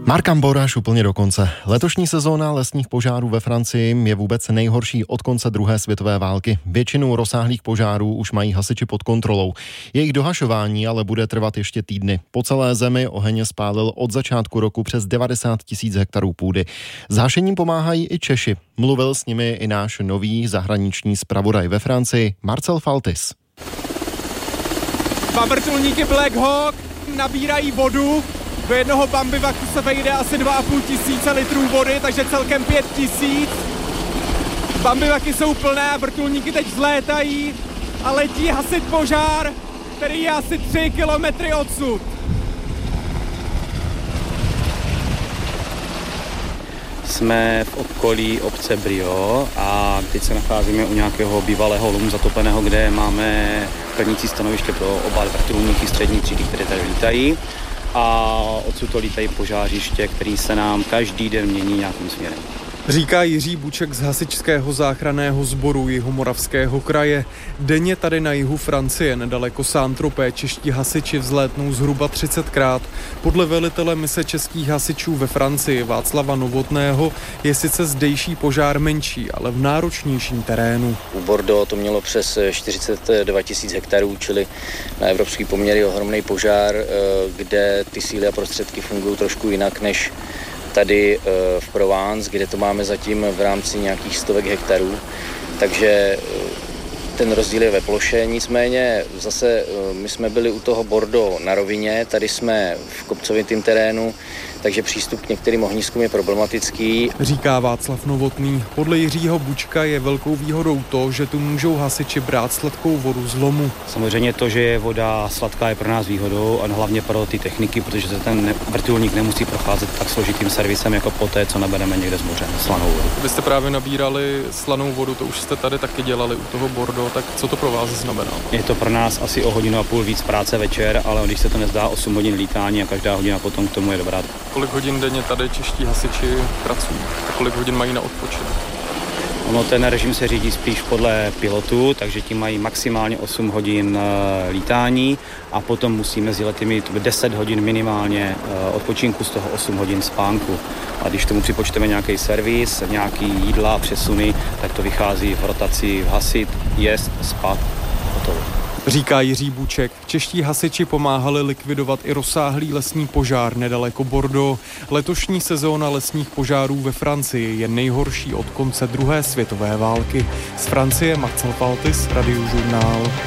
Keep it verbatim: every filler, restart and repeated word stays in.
Marc Amboráš úplně do konce. Letošní sezóna lesních požárů ve Francii je vůbec nejhorší od konce druhé světové války. Většinu rozsáhlých požárů už mají hasiči pod kontrolou. Jejich dohašování ale bude trvat ještě týdny. Po celé zemi oheň spálil od začátku roku přes devadesát tisíc hektarů půdy. S hašením pomáhají i Češi. Mluvil s nimi i náš nový zahraniční zpravodaj ve Francii Marcel Faltis. Dva vrtulníky Black Hawk nabírají vodu. Do jednoho bambivaku se vejde asi dva a půl tisíce litrů vody, takže celkem pět tisíc. Bambivaky jsou plné, vrtulníky teď vzlétají a letí hasit požár, který je asi tři kilometry odsud. Jsme v okolí obce Brio a teď se nacházíme u nějakého bývalého lomu zatopeného, kde máme plnící stanoviště pro oba vrtulníky střední třídy, které tady lítají. A odsud to lítají požářiště, který se nám každý den mění nějakým směrem. Říká Jiří Buček z hasičského záchranného sboru Jihomoravského kraje. Denně tady na jihu Francie, nedaleko Saint-Tropez, čeští hasiči vzlétnou zhruba třicetkrát. Podle velitele mise českých hasičů ve Francii Václava Novotného je sice zdejší požár menší, ale v náročnějším terénu. U Bordeaux to mělo přes čtyřicet dva tisíc hektarů, čili na evropský poměry ohromný požár, kde ty síly a prostředky fungují trošku jinak než tady v Provence, kde to máme zatím v rámci nějakých stovek hektarů, takže ten rozdíl je ve ploše, nicméně zase my jsme byli u toho Bordeaux na rovině, tady jsme v kopcovitém terénu, takže přístup k některým ohniskům je problematický. Říká Václav Novotný. Podle Jiřího Bučka je velkou výhodou to, že tu můžou hasiči brát sladkou vodu z lomu. Samozřejmě to, že je voda sladká, je pro nás výhodou a hlavně pro ty techniky, protože se ten vrtulník nemusí procházet tak složitým servisem jako poté, co nabereme někde z moře slanou vodu. Vy jste právě nabírali slanou vodu, to už jste tady taky dělali u toho Bordeaux, tak co to pro vás znamená? Je to pro nás asi o hodinu a půl víc práce večer, ale když se to nezdá osm hodin lítání a každá hodina potom k tomu je dobrá. Kolik hodin denně tady čeští hasiči pracují? A kolik hodin mají na odpočinek? Ono ten režim se řídí spíš podle pilotů, takže ti mají maximálně osm hodin lítání a potom musí mezi lety mít deset hodin minimálně odpočinku, z toho osm hodin spánku. A když tomu připočteme nějaký servis, nějaký jídla, přesuny, tak to vychází v rotaci hasit, jíst, spát, hotovo. Říká Jiří Buček. Čeští hasiči pomáhali likvidovat i rozsáhlý lesní požár nedaleko Bordeaux. Letošní sezóna lesních požárů ve Francii je nejhorší od konce druhé světové války. Z Francie Marcel Faltis, Radiožurnál.